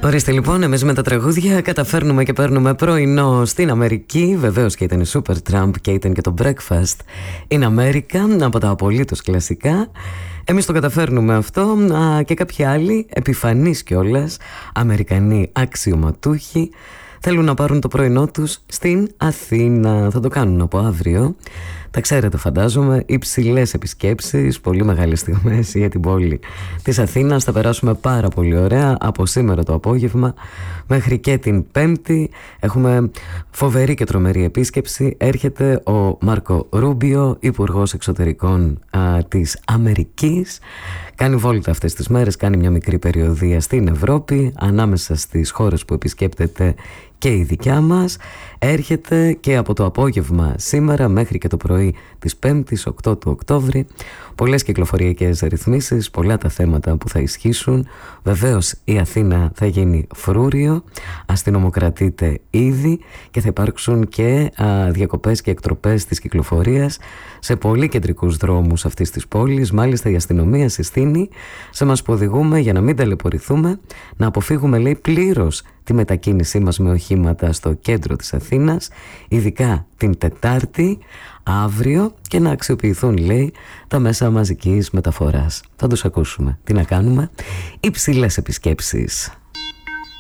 Ορίστε λοιπόν, εμείς με τα τραγούδια καταφέρνουμε και παίρνουμε πρωινό στην Αμερική. Βεβαίως και ήταν η Supertramp και ήταν και το Breakfast in America, από τα απολύτως κλασικά. Εμείς το καταφέρνουμε αυτό, και κάποιοι άλλοι, επιφανείς κιόλας, Αμερικανοί αξιωματούχοι, θέλουν να πάρουν το πρωινό τους στην Αθήνα. Θα το κάνουν από αύριο. Τα ξέρετε, φαντάζομαι, υψηλές επισκέψεις, πολύ μεγάλες στιγμές για την πόλη της Αθήνας. Θα περάσουμε πάρα πολύ ωραία από σήμερα το απόγευμα μέχρι και την Πέμπτη. Έχουμε φοβερή και τρομερή επίσκεψη. Έρχεται ο Μάρκο Ρούμπιο, Υπουργός Εξωτερικών της Αμερικής. Κάνει βόλτα αυτές τις μέρες, κάνει μια μικρή περιοδεία στην Ευρώπη, ανάμεσα στις χώρες που επισκέπτεται και η δικιά μας. Έρχεται και από το απόγευμα σήμερα μέχρι και το πρωί της 5ης 8 του Οκτώβρη. Πολλές κυκλοφοριακές ρυθμίσεις, πολλά τα θέματα που θα ισχύσουν. Βεβαίως η Αθήνα θα γίνει φρούριο, αστυνομοκρατείται ήδη και θα υπάρξουν και διακοπές και εκτροπές της κυκλοφορίας σε πολύ κεντρικούς δρόμους αυτής της πόλης. Μάλιστα η αστυνομία συστήνει σε μας που οδηγούμε, για να μην ταλαιπωρηθούμε, να αποφύγουμε, λέει, πλήρως τη μετακίνησή μας με οχήματα στο κέντρο της Αθήνας, ειδικά την Τετάρτη, αύριο, και να αξιοποιηθούν, λέει, τα μέσα μαζικής μεταφοράς. Θα τους ακούσουμε. Τι να κάνουμε? Υψηλές επισκέψεις.